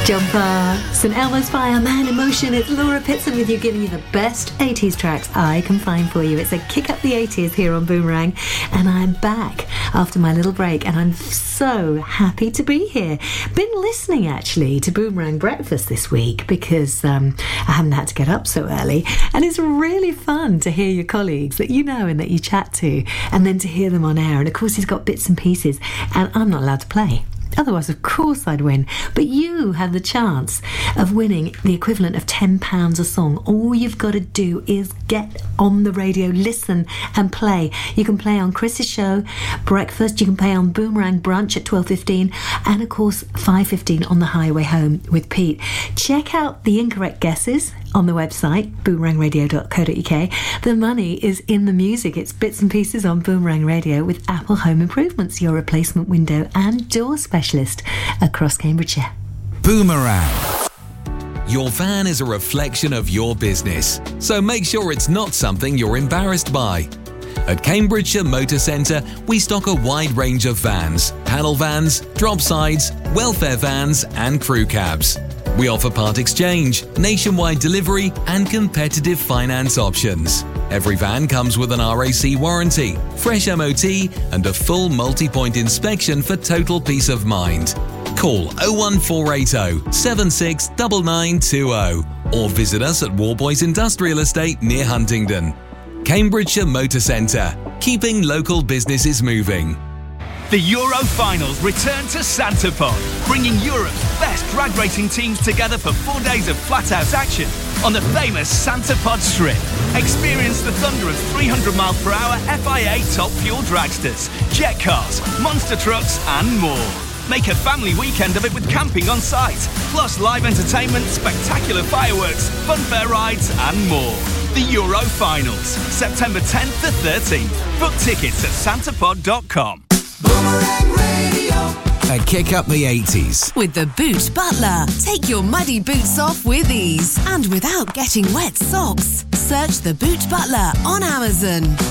Jumper, St Elmo's Fire, Man in Motion. It's Laura Pitson with you, giving you the best 80s tracks I can find for you. It's a Kick Up the 80s here on Boomerang, and I'm back after my little break, and I'm so happy to be here. Been listening actually to Boomerang Breakfast this week because I haven't had to get up so early, and it's really fun to hear your colleagues that you know and that you chat to, and then to hear them on air. And of course he's got bits and pieces, and I'm not allowed to play. Otherwise, of course, I'd win. But you have the chance of winning the equivalent of £10 a song. All you've got to do is get on the radio, listen and play. You can play on Chris's show, Breakfast. You can play on Boomerang Brunch at 12:15. And, of course, 5:15 on the highway home with Pete. Check out the incorrect guesses on the website, boomerangradio.co.uk. The money is in the music. It's bits and pieces on Boomerang Radio with Apple Home Improvements, your replacement window and door specialist across Cambridgeshire. Boomerang. Your van is a reflection of your business, so make sure it's not something you're embarrassed by. At Cambridgeshire Motor Centre, we stock a wide range of vans, panel vans, drop sides, welfare vans and crew cabs. We offer part exchange, nationwide delivery and competitive finance options. Every van comes with an RAC warranty, fresh MOT and a full multi-point inspection for total peace of mind. Call 01480 769920 or visit us at Warboys Industrial Estate near Huntingdon. Cambridgeshire Motor Centre, keeping local businesses moving. The Euro Finals return to Santapod, bringing Europe's best drag racing teams together for 4 days of flat-out action on the famous Santapod Strip. Experience the thunder of 300 mph FIA top fuel dragsters, jet cars, monster trucks and more. Make a family weekend of it with camping on site, plus live entertainment, spectacular fireworks, funfair rides and more. The Euro Finals, September 10th to 13th. Book tickets at santapod.com. Boomerang Radio. A Kick Up the 80s. With the Boot Butler. Take your muddy boots off with ease and without getting wet socks. Search the Boot Butler on Amazon.